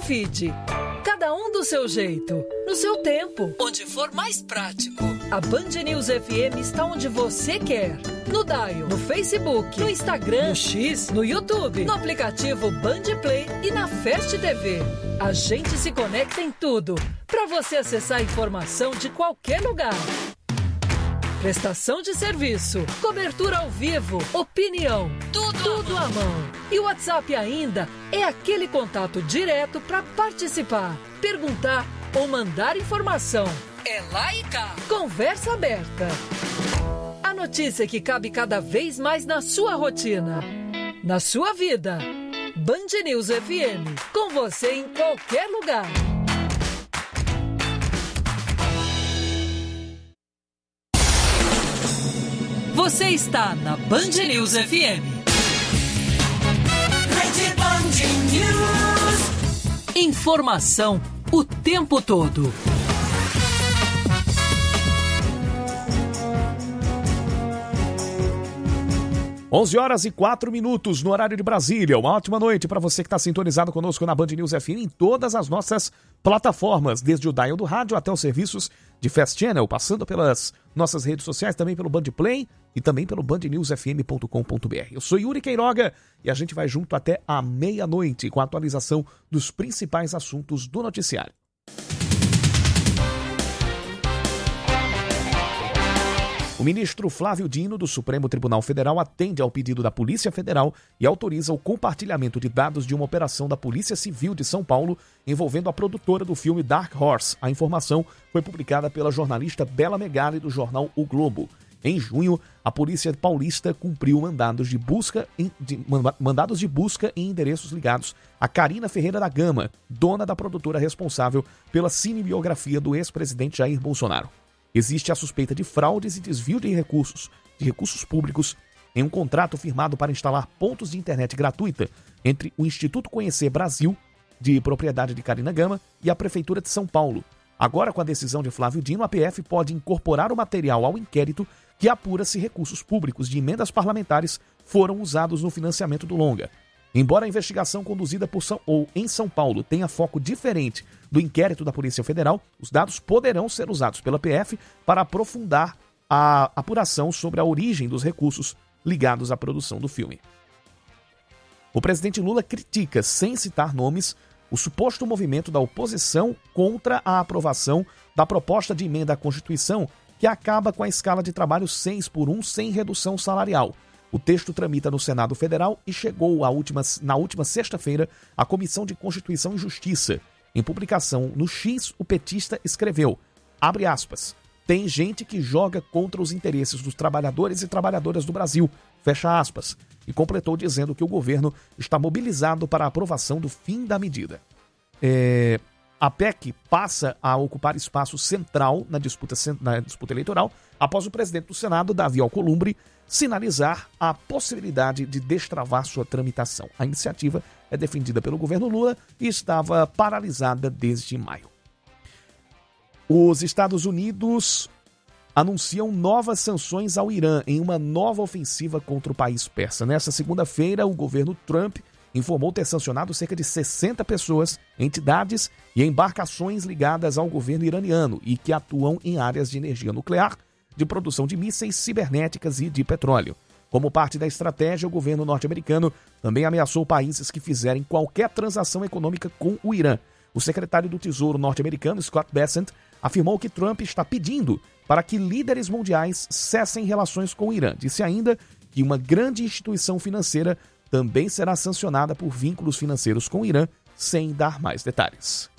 feed. Cada um do seu jeito, no seu tempo, onde for mais prático. A Band News FM está onde você quer. No Dial, no Facebook, no Instagram, no X, no YouTube, no aplicativo Band Play e na Fast TV. A gente se conecta em tudo, para você acessar a informação de qualquer lugar. Prestação de serviço, cobertura ao vivo, opinião, tudo à mão. E o WhatsApp ainda é aquele contato direto para participar, perguntar ou mandar informação. É lá e cá. Conversa aberta. A notícia que cabe cada vez mais na sua rotina, na sua vida. Band News FM, com você em qualquer lugar. Você está na Band News FM. Rede Band News. Informação o tempo todo. 11h04 no horário de Brasília. Uma ótima noite para você que está sintonizado conosco na Band News FM em todas as nossas plataformas, desde o dial do rádio até os serviços de Fast Channel, passando pelas nossas redes sociais, também pelo Band Play e também pelo bandnewsfm.com.br. Eu sou Yuri Queiroga e a gente vai junto até a meia-noite com a atualização dos principais assuntos do noticiário. O ministro Flávio Dino, do Supremo Tribunal Federal, atende ao pedido da Polícia Federal e autoriza o compartilhamento de dados de uma operação da Polícia Civil de São Paulo envolvendo a produtora do filme Dark Horse. A informação foi publicada pela jornalista Bela Megali, do jornal O Globo. Em junho, a Polícia Paulista cumpriu mandados de busca em endereços ligados a Karina Ferreira da Gama, dona da produtora responsável pela cinebiografia do ex-presidente Jair Bolsonaro. Existe a suspeita de fraudes e desvio de recursos públicos em um contrato firmado para instalar pontos de internet gratuita entre o Instituto Conhecer Brasil, de propriedade de Karina Gama, e a Prefeitura de São Paulo. Agora, com a decisão de Flávio Dino, a PF pode incorporar o material ao inquérito que apura se recursos públicos de emendas parlamentares foram usados no financiamento do longa. Embora a investigação conduzida em São Paulo tenha foco diferente do inquérito da Polícia Federal, os dados poderão ser usados pela PF para aprofundar a apuração sobre a origem dos recursos ligados à produção do filme. O presidente Lula critica, sem citar nomes, o suposto movimento da oposição contra a aprovação da proposta de emenda à Constituição que acaba com a escala de trabalho 6x1 sem redução salarial. O texto tramita no Senado Federal e chegou na última sexta-feira à Comissão de Constituição e Justiça. Em publicação no X, o petista escreveu, abre aspas, tem gente que joga contra os interesses dos trabalhadores e trabalhadoras do Brasil, fecha aspas, e completou dizendo que o governo está mobilizado para a aprovação do fim da medida. A PEC passa a ocupar espaço central na disputa eleitoral após o presidente do Senado, Davi Alcolumbre, sinalizar a possibilidade de destravar sua tramitação. A iniciativa é defendida pelo governo Lula e estava paralisada desde maio. Os Estados Unidos anunciam novas sanções ao Irã em uma nova ofensiva contra o país persa. Nesta segunda-feira, o governo Trump informou ter sancionado cerca de 60 pessoas, entidades e embarcações ligadas ao governo iraniano e que atuam em áreas de energia nuclear, de produção de mísseis, cibernéticas e de petróleo. Como parte da estratégia, o governo norte-americano também ameaçou países que fizerem qualquer transação econômica com o Irã. O secretário do Tesouro norte-americano, Scott Bessent, afirmou que Trump está pedindo para que líderes mundiais cessem relações com o Irã. Disse ainda que uma grande instituição financeira também será sancionada por vínculos financeiros com o Irã, sem dar mais detalhes.